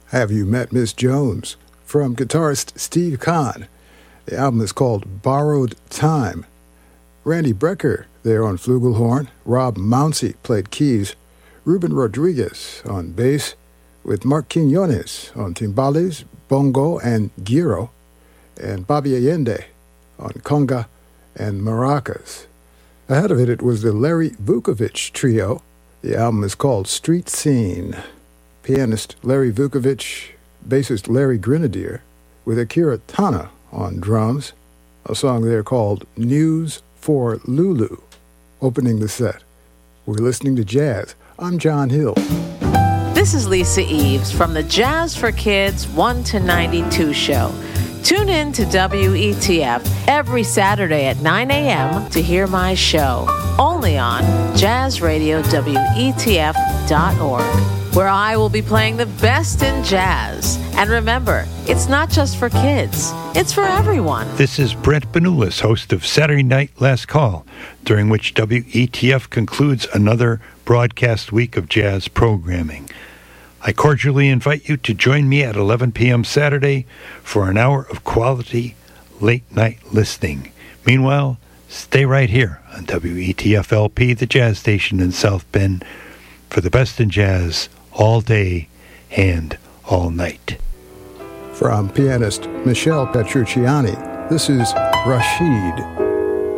Have You Met Miss Jones from guitarist Steve Kahn. The album is called Borrowed Time. Randy Brecker there on flugelhorn. Rob Mounsey played keys. Ruben Rodriguez on bass, with Mark Quiñones on timbales, bongo, and gyro, and Bobby Allende on conga and maracas. Ahead of it was the Larry Vukovich Trio. The album is called Street Scene. Pianist Larry Vukovich, bassist Larry Grenadier, with Akira Tana on drums. A song there called News for Lulu, opening the set. We're listening to jazz. I'm John Hill. This is Lisa Eves from the Jazz for Kids 1 to 92 show. Tune in to WETF every Saturday at 9 a.m. to hear my show, only on jazzradiowetf.org, where I will be playing the best in jazz. And remember, it's not just for kids, it's for everyone. This is Brent Benulis, host of Saturday Night Last Call, during which WETF concludes another broadcast week of jazz programming. I cordially invite you to join me at 11 p.m. Saturday for an hour of quality late-night listening. Meanwhile, stay right here on WETF-LP, the jazz station in South Bend, for the best in jazz all day and all night. From pianist Michelle Petrucciani, this is Rashid.